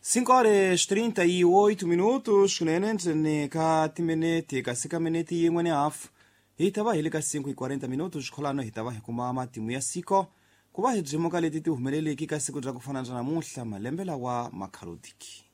5 horas 38 minutos, kunene ndzeni ka timinete ka 6 minute yin'we ni hafu hi ta va hi le ka 5:40 minutos kholano hi ta va hi kuma matimu ya siko ku va hi byimuka leti ti humeleleki ka siku bya ku fana na namuntlha malembe lawa makhalotiki.